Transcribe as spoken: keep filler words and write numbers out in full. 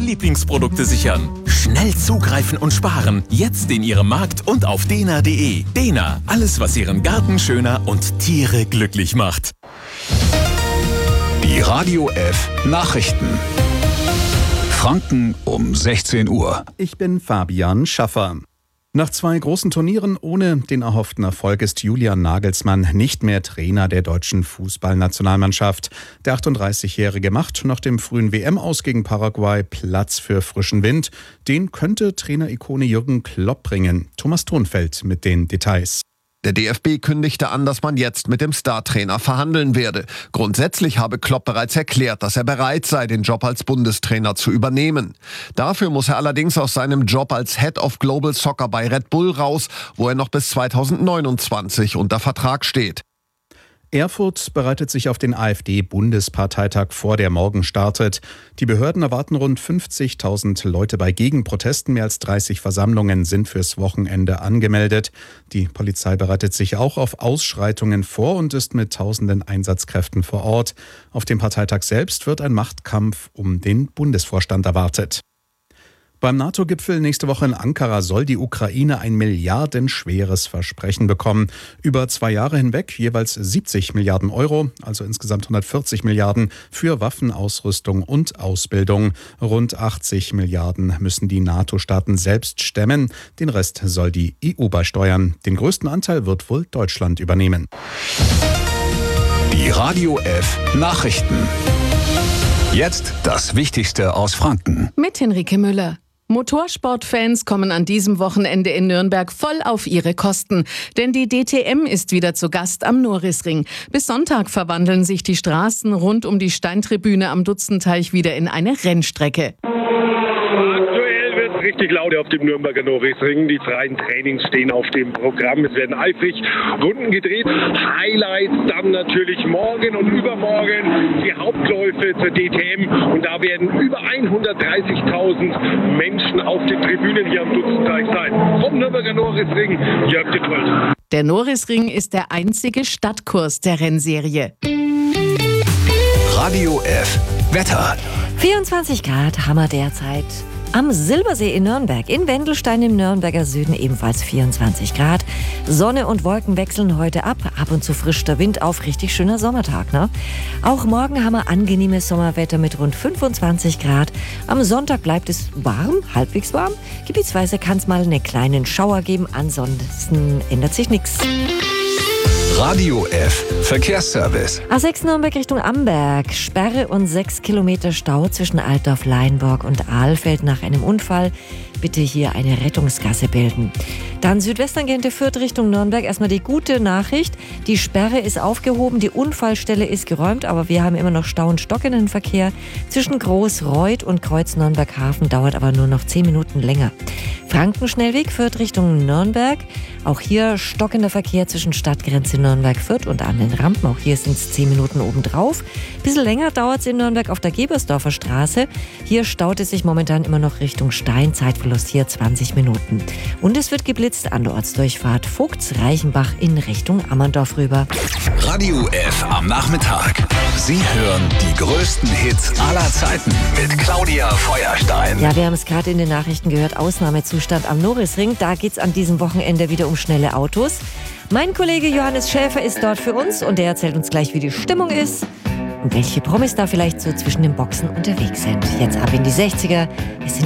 Lieblingsprodukte sichern. Schnell zugreifen und sparen. Jetzt in Ihrem Markt und auf dena punkt de. Dena, alles was Ihren Garten schöner und Tiere glücklich macht. Die Radio F Nachrichten. Franken um sechzehn Uhr. Ich bin Fabian Schaffer. Nach zwei großen Turnieren ohne den erhofften Erfolg ist Julian Nagelsmann nicht mehr Trainer der deutschen Fußballnationalmannschaft. Der achtunddreißigjährige macht nach dem frühen W M-Aus gegen Paraguay Platz für frischen Wind. Den könnte Trainer-Ikone Jürgen Klopp bringen. Thomas Thonfeld mit den Details. Der D F B kündigte an, dass man jetzt mit dem Startrainer verhandeln werde. Grundsätzlich habe Klopp bereits erklärt, dass er bereit sei, den Job als Bundestrainer zu übernehmen. Dafür muss er allerdings aus seinem Job als Head of Global Soccer bei Red Bull raus, wo er noch bis zweitausendneunundzwanzig unter Vertrag steht. Erfurt bereitet sich auf den AfD-Bundesparteitag vor, der morgen startet. Die Behörden erwarten rund fünfzigtausend Leute bei Gegenprotesten. Mehr als dreißig Versammlungen sind fürs Wochenende angemeldet. Die Polizei bereitet sich auch auf Ausschreitungen vor und ist mit tausenden Einsatzkräften vor Ort. Auf dem Parteitag selbst wird ein Machtkampf um den Bundesvorstand erwartet. Beim NATO-Gipfel nächste Woche in Ankara soll die Ukraine ein milliardenschweres Versprechen bekommen. Über zwei Jahre hinweg jeweils siebzig Milliarden Euro, also insgesamt hundertvierzig Milliarden für Waffenausrüstung und Ausbildung. Rund achtzig Milliarden müssen die NATO-Staaten selbst stemmen. Den Rest soll die E U beisteuern. Den größten Anteil wird wohl Deutschland übernehmen. Die Radio F Nachrichten. Jetzt das Wichtigste aus Franken. Mit Henrike Müller. Motorsportfans kommen an diesem Wochenende in Nürnberg voll auf ihre Kosten. Denn die D T M ist wieder zu Gast am Norrisring. Bis Sonntag verwandeln sich die Straßen rund um die Steintribüne am Dutzenteich wieder in eine Rennstrecke. Richtig laut auf dem Nürnberger Norrisring. Die freien Trainings stehen auf dem Programm. Es werden eifrig Runden gedreht. Highlights dann natürlich morgen und übermorgen die Hauptläufe zur D T M. Und da werden über hundertdreißigtausend Menschen auf den Tribünen hier am Dutzenteich sein. Vom Nürnberger Norrisring, Jörg Dittold. Der Norrisring ist der einzige Stadtkurs der Rennserie. Radio F Wetter. vierundzwanzig Grad haben wir derzeit. Am Silbersee in Nürnberg, in Wendelstein im Nürnberger Süden ebenfalls vierundzwanzig Grad. Sonne und Wolken wechseln heute ab, ab und zu frischt der Wind auf, richtig schöner Sommertag, ne? Auch morgen haben wir angenehmes Sommerwetter mit rund fünfundzwanzig Grad. Am Sonntag bleibt es warm, halbwegs warm. Gebietsweise kann es mal einen kleinen Schauer geben, ansonsten ändert sich nichts. Radio F Verkehrsservice. A sechs Nürnberg Richtung Amberg. Sperre und sechs Kilometer Stau zwischen Altdorf, Leinburg und Ahlfeld nach einem Unfall. Bitte hier eine Rettungsgasse bilden. Dann Südwestangente Fürth Richtung Nürnberg. Erstmal die gute Nachricht. Die Sperre ist aufgehoben, die Unfallstelle ist geräumt, aber wir haben immer noch Stau und stockenden Verkehr. Zwischen Großreuth und Kreuz Nürnberg-Hafen dauert aber nur noch zehn Minuten länger. Frankenschnellweg Fürth Richtung Nürnberg. Auch hier stockender Verkehr zwischen Stadtgrenze Nürnberg-Fürth und an den Rampen. Auch hier sind es zehn Minuten obendrauf. Bisschen länger dauert es in Nürnberg auf der Gebersdorfer Straße. Hier staut es sich momentan immer noch Richtung Stein. Zeitverlust hier zwanzig Minuten. Und es wird geblitzt an der Ortsdurchfahrt Vogts-Reichenbach in Richtung Ammerndorf rüber. Radio F am Nachmittag. Sie hören die größten Hits aller Zeiten mit Claudia Feuerstein. Ja, wir haben es gerade in den Nachrichten gehört. Ausnahmezustand am Norrisring. Da geht es an diesem Wochenende wieder um schnelle Autos. Mein Kollege Johannes Schäfer ist dort für uns und der erzählt uns gleich, wie die Stimmung ist und welche Promis da vielleicht so zwischen den Boxen unterwegs sind. Jetzt ab in die sechziger. Es sind